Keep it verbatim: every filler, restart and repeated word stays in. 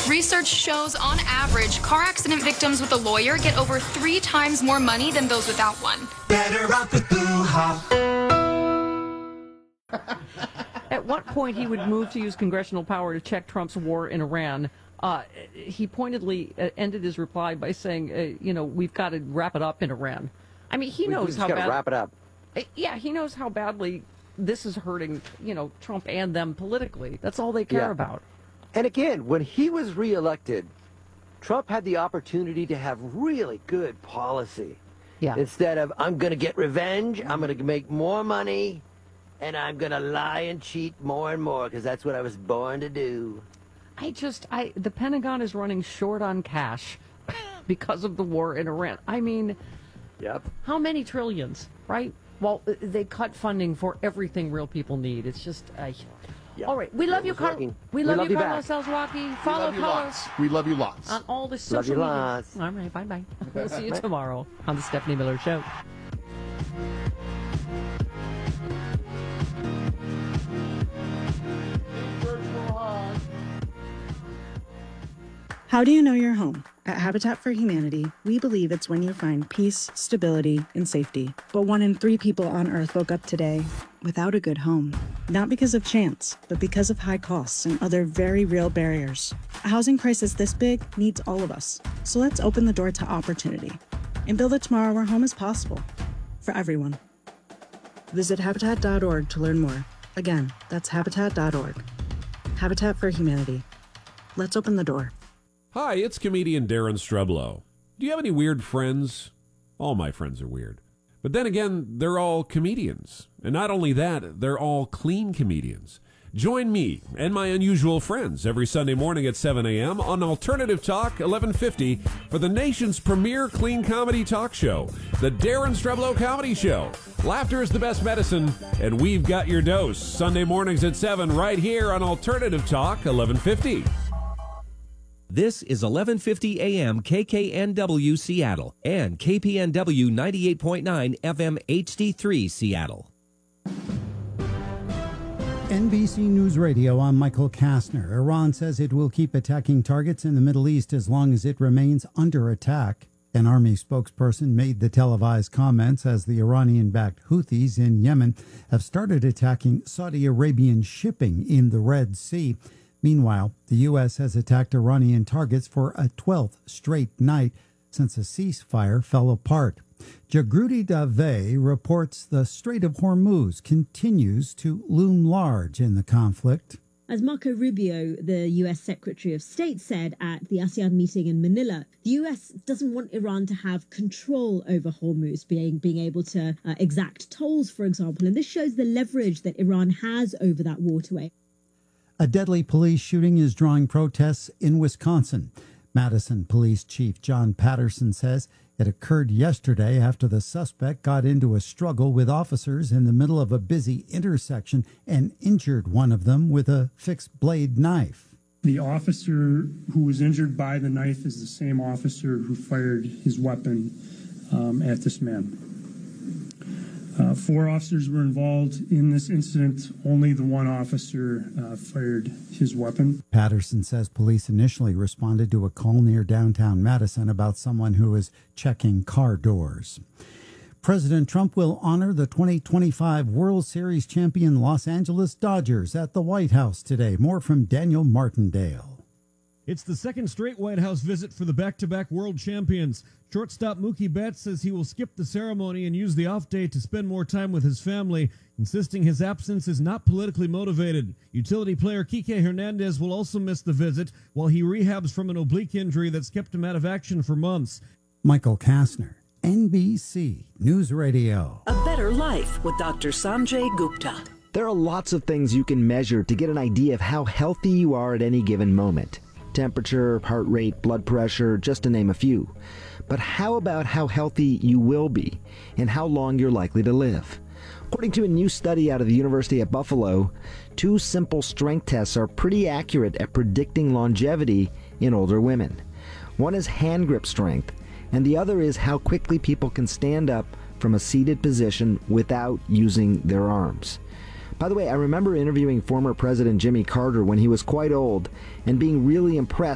Research shows, on average, car accident victims with a lawyer get over three times more money than those without one. Better off with Boo-ha. At what point he would move to use congressional power to check Trump's war in Iran? Uh, he pointedly uh, ended his reply by saying, uh, you know, we've got to wrap it up in Iran. I mean, he knows we how got bad. to wrap it up. Uh, yeah, he knows how badly this is hurting, you know, Trump and them politically. That's all they care Yeah. about. And again, when he was reelected, Trump had the opportunity to have really good policy. Yeah. Instead of, I'm going to get revenge, I'm going to make more money, and I'm going to lie and cheat more and more, because that's what I was born to do. I just, I the Pentagon is running short on cash because of the war in Iran. I mean, Yep. how many trillions, right? Well, they cut funding for everything real people need. It's just, uh, Yep. all right. We love It you, was Car- working. we, We love, love you, you Carlos Alzwaki. Follow love you Carlos lots. We love you lots. on all the Love social you media. lots. All right, bye bye. We'll see you tomorrow on the Stephanie Miller Show. How do you know your home? At Habitat for Humanity, we believe it's when you find peace, stability, and safety. But one in three people on Earth woke up today without a good home. Not because of chance, but because of high costs and other very real barriers. A housing crisis this big needs all of us. So let's open the door to opportunity and build a tomorrow where home is possible for everyone. Visit Habitat dot org to learn more. Again, that's Habitat dot org. Habitat for Humanity. Let's open the door. Hi, it's comedian Darren Streblow. Do you have any weird friends? All my friends are weird. But then again, they're all comedians. And not only that, they're all clean comedians. Join me and my unusual friends every Sunday morning at seven a.m. on Alternative Talk eleven fifty for the nation's premier clean comedy talk show, The Darren Streblow Comedy Show. Laughter is the best medicine, and we've got your dose. Sunday mornings at seven right here on Alternative Talk eleven fifty. This is eleven fifty A M K K N W Seattle and K P N W ninety-eight point nine F M H D three Seattle. N B C News Radio, I'm Michael Kastner. Iran says it will keep attacking targets in the Middle East as long as it remains under attack. An army spokesperson made the televised comments as the Iranian-backed Houthis in Yemen have started attacking Saudi Arabian shipping in the Red Sea. Meanwhile, the U S has attacked Iranian targets for a twelfth straight night since a ceasefire fell apart. Jagrudi Dave reports the Strait of Hormuz continues to loom large in the conflict. As Marco Rubio, the U S Secretary of State, said at the ASEAN meeting in Manila, the U S doesn't want Iran to have control over Hormuz, being, being able to uh, exact tolls, for example. And this shows the leverage that Iran has over that waterway. A deadly police shooting is drawing protests in Wisconsin. Madison Police Chief John Patterson says it occurred yesterday after the suspect got into a struggle with officers in the middle of a busy intersection and injured one of them with a fixed blade knife. The officer who was injured by the knife is the same officer who fired his weapon um, at this man. Uh, four officers were involved in this incident. Only the one officer uh, fired his weapon. Patterson says police initially responded to a call near downtown Madison about someone who was checking car doors. President Trump will honor the twenty twenty-five World Series champion Los Angeles Dodgers at the White House today. More from Daniel Martindale. It's the second straight White House visit for the back-to-back world champions. Shortstop Mookie Betts says he will skip the ceremony and use the off day to spend more time with his family, insisting his absence is not politically motivated. Utility player Kike Hernandez will also miss the visit while he rehabs from an oblique injury that's kept him out of action for months. Michael Kastner, N B C News Radio. A better life with Doctor Sanjay Gupta. There are lots of things you can measure to get an idea of how healthy you are at any given moment. Temperature, heart rate, blood pressure, just to name a few. But how about how healthy you will be and how long you're likely to live? According to a new study out of the University at Buffalo, two simple strength tests are pretty accurate at predicting longevity in older women. One is hand grip strength, and the other is how quickly people can stand up from a seated position without using their arms. By the way, I remember interviewing former President Jimmy Carter when he was quite old and being really impressed